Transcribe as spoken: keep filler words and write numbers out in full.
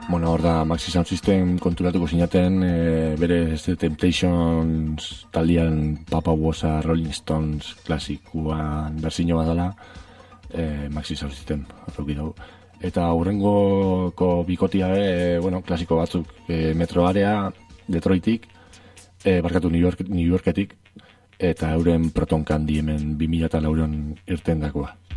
Bueno, hor da, Maxi Sound System konturatuko zinaten, e, bere este Temptations taldean Papa Wosa Rolling Stones klasikoan berzino bat dela, e, Maxi Sound System, horreki dugu. Eta hurrengoko bikotia, e, bueno, klasiko batzuk, e, Metro Area, Detroitik, e, barkatu New York, New Yorketik, eta euren Proton Candy hemen bi mila lauan irten dakoa.